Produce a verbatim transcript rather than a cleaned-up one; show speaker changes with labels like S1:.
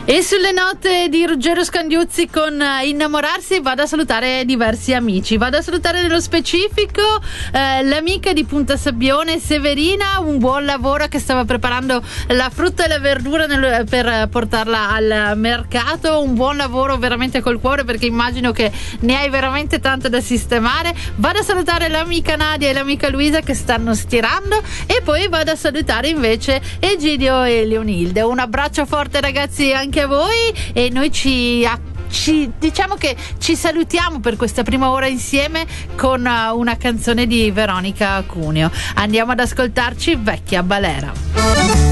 S1: E sulle note di Ruggero Scandiuzzi con Innamorarsi vado a salutare diversi amici. Vado a salutare nello specifico eh, l'amica di Punta Sabbione, Severina, un buon lavoro, che stava preparando la frutta e la verdura nel, per portarla al mercato. Un buon lavoro veramente col cuore, perché immagino che ne hai veramente tanto da sistemare. Vado a salutare l'amica Nadia e l'amica Luisa che stanno stirando, e poi vado a salutare invece Egidio e Leonilde. Un abbraccio forte ragazzi anche a voi, e noi ci, ci diciamo che ci salutiamo per questa prima ora insieme con una canzone di Veronica Cuneo. Andiamo ad ascoltarci Vecchia Balera.